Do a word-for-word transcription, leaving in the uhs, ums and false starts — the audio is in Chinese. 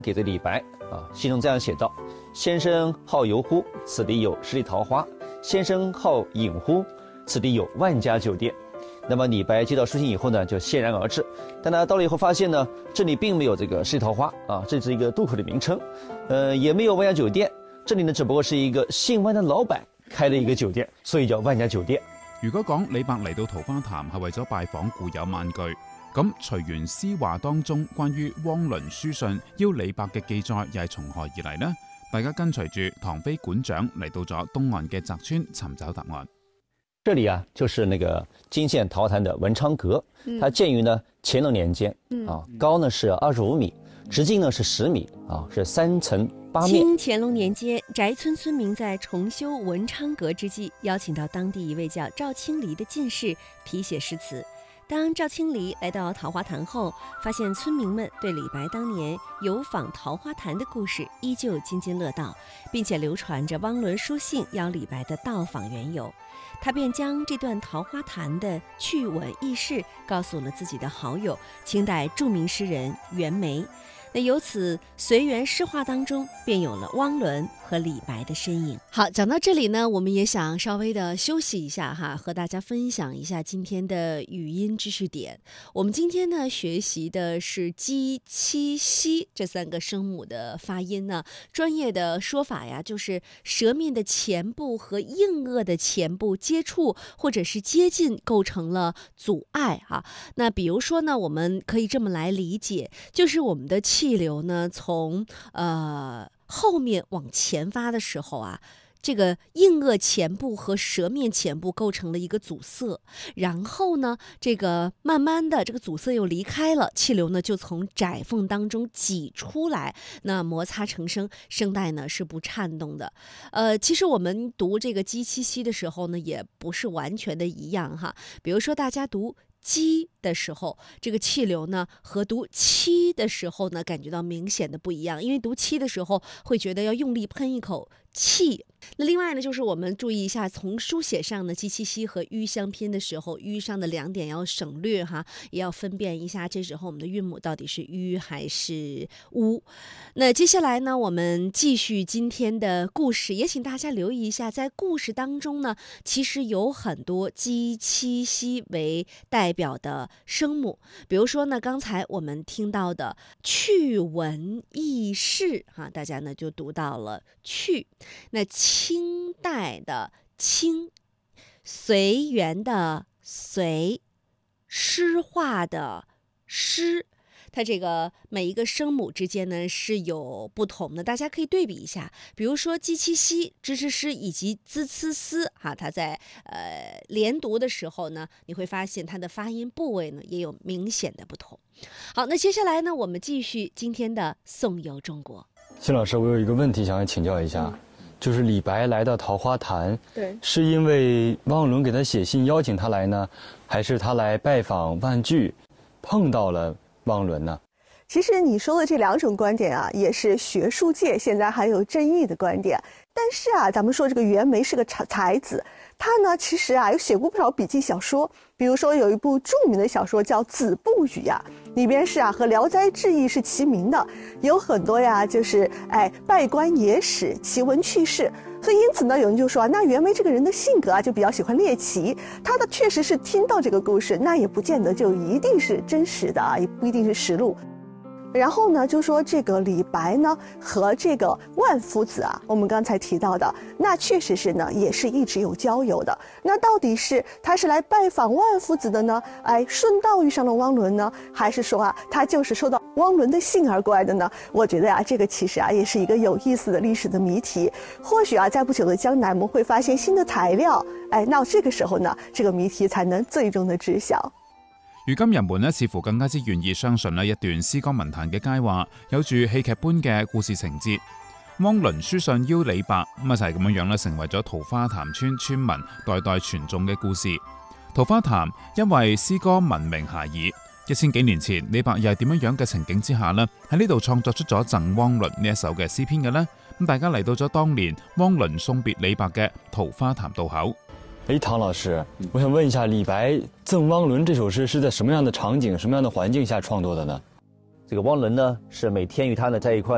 给这李白啊，信中这样写道：“先生好游乎？此地有十里桃花。先生好饮乎？此地有万家酒店。”那么李白接到书信以后呢，就欣然而至。但他到了以后发现呢，这里并没有这个十里桃花啊，这是一个渡口的名称，呃，也没有万家酒店。这里呢，只不過是一個姓萬嘅老闆開的一個酒店，所以叫萬家酒店。 如果講李白嚟到桃花潭係為咗拜訪故友萬句，咁隨園詩話當中關於汪倫書信邀李白嘅記載又係從何而嚟呢？大家跟隨住唐飛館長嚟到咗東岸嘅澤村尋找答案。 這裡啊，就是那個涇縣桃花潭的文昌閣，它建於呢乾隆年間，啊，高呢是二十五米，直徑呢是十米，啊，是三層八面。 清乾隆年間，翟村村民在重修文昌閣之際，邀請到當地一位叫趙青離的進士題寫詩詞。當趙青離來到桃花潭後，發現村民們對李白當年遊訪桃花潭的故事依舊津津樂道，並且流傳着汪倫書信邀李白的到訪緣由。他便將這段桃花潭的趣聞軼事告訴了自己的好友，清代著名詩人袁枚。那由此隨園詩話當中便有了汪倫和李白的身影。好，講到這裡呢，我們也想稍微的休息一下哈，和大家分享一下今天的語音知識點。我們今天呢學習的是雞、七、西這三個聲母的發音呢，專業的說法呀，就是舌面的前部和硬腭的前部接觸或者是接近，構成了阻礙哈。那比如說呢，我們可以這麼來理解，就是我們的氣流呢，從呃後面往前發的時候啊，這個硬腭前部和舌面前部構成了一個阻塞，然後呢，這個慢慢的這個阻塞又離開了，氣流呢就從窄縫當中擠出來，那摩擦成聲，聲帶呢是不顫動的。呃，其實我們讀這個雞七西的時候呢，也不是完全的一樣哈。比如說大家讀雞的時候，這個氣流呢和讀七的時候呢，感覺到明顯的不一樣，因為讀七的時候會覺得要用力噴一口氣。那另外呢，就是我們注意一下，從書寫上呢，雞七西和吁相拼的時候，吁上的兩點要省略哈，也要分辨一下，這時候我們的韻母到底是吁還是烏。那接下來呢，我們繼續今天的故事，也請大家留意一下，在故事當中呢，其實有很多雞七西為代表的聲母，比如說呢，剛才我們聽到的趣聞軼事哈，大家呢就讀到了趣。那清代的清，隨園的隨，詩話的詩，它這個每一個聲母之間呢是有不同的，大家可以對比一下。比如說雞七西、支支詩以及滋呲絲哈，它在呃連讀的時候呢，你會發現它的發音部位呢也有明顯的不同。好，那接下來呢，我們繼續今天的頌遊中國。 辛老師，我有一個問題想要請教一下。嗯，就是李白來到桃花潭，對，是因為汪倫給他寫信邀請他來呢，還是他來拜訪萬句，碰到了汪倫呢？ 其實你說的這兩種觀點啊，也是學術界現在還有爭議的觀點。但是啊，咱們說這個袁枚是個才子，他呢其實啊有寫過不少筆記小說，比如說有一部著名的小說叫《子不語》呀，裡邊是啊和《聊齋志異》是齊名的，有很多呀就是哎稗官野史、奇聞趣事。所以因此呢，有人就說啊，那袁枚這個人的性格啊就比較喜歡獵奇，他的確實是聽到這個故事，那也不見得就一定是真實的啊，也不一定是實錄。然後呢，就說這個李白呢和這個萬夫子啊，我們剛才提到的，那確實是呢，也是一直有交友的。那到底是他是來拜訪萬夫子的呢？哎，順道遇上了汪倫呢，還是說啊，他就是受到汪倫的信而過來的呢？我覺得啊，這個其實啊，也是一個有意思的歷史的謎題。或許啊，在不久的將來，我們會發現新的材料，哎，那這個時候呢，這個謎題才能最終的知曉。 如今人們呢，似乎更加之願意相信呢一段詩歌文壇嘅佳話，有住戲劇般嘅故事情節。汪倫書信邀李白，咁啊就係咁樣樣咧，成為咗桃花潭村村民代代傳頌嘅故事。桃花潭因為詩歌聞名遐邇，一千幾年前李白又係點樣樣嘅情景之下呢？喺呢度創作出咗贈汪倫呢一首嘅詩篇嘅呢？咁大家嚟到咗當年汪倫送別李白嘅桃花潭渡口。 哎，唐老師，我想問一下，李白贈汪倫這首詩是在什麼樣的場景、什麼樣的環境下創作的呢？ 這個汪倫呢，是每天與他呢在一塊